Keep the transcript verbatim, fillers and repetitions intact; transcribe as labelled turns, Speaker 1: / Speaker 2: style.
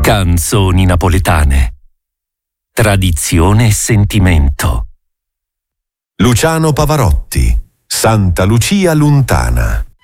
Speaker 1: Canzoni napoletane. Tradizione e sentimento.
Speaker 2: Luciano Pavarotti, Santa Lucia lontana.